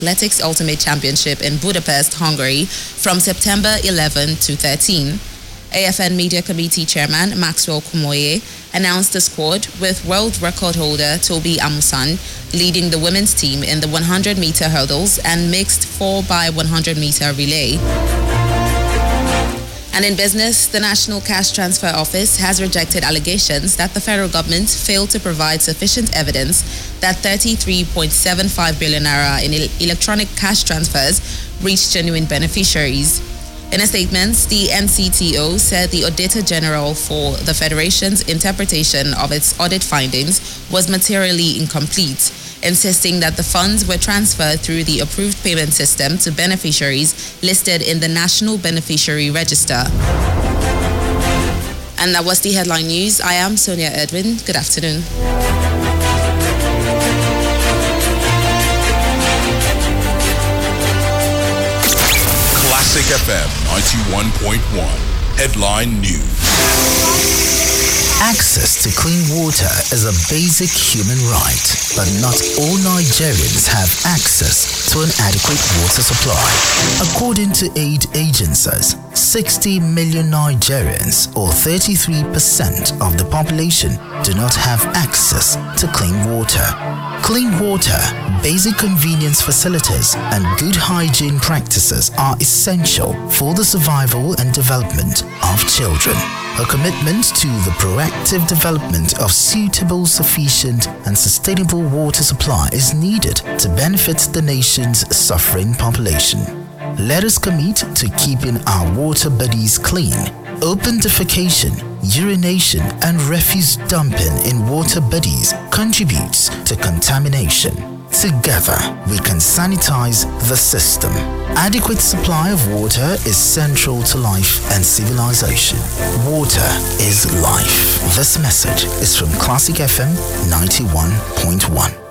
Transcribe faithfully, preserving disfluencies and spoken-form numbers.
Athletics Ultimate Championship in Budapest, Hungary from September eleventh to thirteenth. A F N Media Committee Chairman Maxwell Kumoye announced the squad with world record holder Toby Amusan leading the women's team in the one hundred meter hurdles and mixed four by one hundred meter relay. And in business, the National Cash Transfer Office has rejected allegations that the federal government failed to provide sufficient evidence that thirty-three point seven five billion naira in electronic cash transfers reached genuine beneficiaries. In a statement, the N C T O said the Auditor General for the Federation's interpretation of its audit findings was materially incomplete, insisting that the funds were transferred through the approved payment system to beneficiaries listed in the National Beneficiary Register. And that was the headline news. I am Sonia Edwin. Good afternoon. Classic F M ninety-one point one. Headline News. Access to clean water is a basic human right, but not all Nigerians have access to an adequate water supply. According to aid agencies, sixty million Nigerians, or thirty-three percent of the population, do not have access to clean water. Clean water, basic convenience facilities, and good hygiene practices are essential for the survival and development of children. A commitment to the proactive development of suitable, sufficient, and sustainable water supply is needed to benefit the nation's suffering population. Let us commit to keeping our water bodies clean. Open defecation, urination, and refuse dumping in water bodies contributes to contamination. Together, we can sanitize the system. Adequate supply of water is central to life and civilization. Water is life. This message is from Classic F M ninety-one point one.